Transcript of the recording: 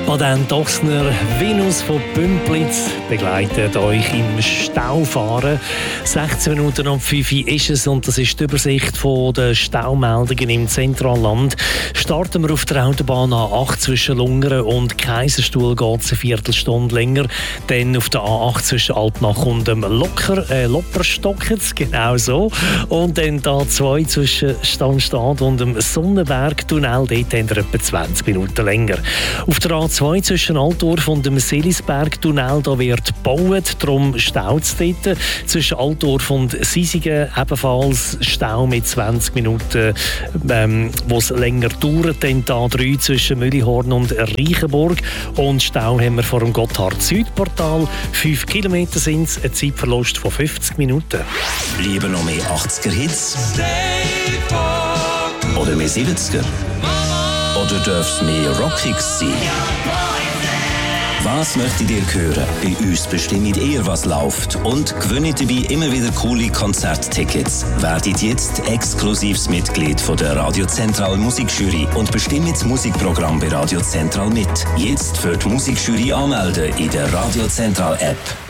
Baden Dochsner, Venus von Bümplitz begleitet euch im Staufahren. 16 Minuten ab 5 Uhr ist es und das ist die Übersicht von den Staumeldungen im Zentralland. Starten wir auf der Autobahn A8 zwischen Lungern und Kaiserstuhl geht es eine Viertelstunde länger. Dann auf der A8 zwischen Altnach und dem Lopperstockens, genau so. Und dann die A2 zwischen Stanstadt und dem Sonnenbergtunnel, dort haben wir etwa 20 Minuten länger. Auf der A2 zwischen Altdorf und dem Seelisbergtunnel, da wird gebaut, darum staut es dort. Zwischen Altdorf und Sisigen ebenfalls Stau mit 20 Minuten, wo es länger dauert. Dann die A3 zwischen Müllihorn und Reichenburg und Stau haben wir vor dem Gotthard-Südportal. 5 Kilometer sind es, ein Zeitverlust von 50 Minuten. Lieber noch mehr 80er-Hits? Oder mehr 70er? Oder darf es mehr Rockix sein? Was möchtet ihr hören? Bei uns bestimmt ihr, was läuft. Und gewinnt dabei immer wieder coole Konzerttickets. Werdet jetzt exklusives Mitglied von der Radio Zentral Musikjury und bestimmt das Musikprogramm bei Radio Zentral mit. Jetzt für die Musikjury anmelden in der Radio Zentral App.